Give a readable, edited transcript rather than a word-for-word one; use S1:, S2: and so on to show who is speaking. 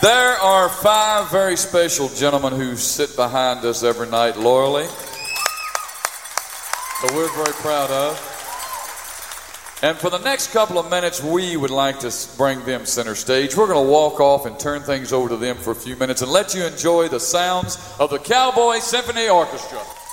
S1: There are 5 very special gentlemen who sit behind us every night loyally, that we're very proud of. And for the next couple of minutes, we would like to bring them center stage. We're going to walk off and turn things over to them for a few minutes and let you enjoy the sounds of the Cowboy Symphony Orchestra.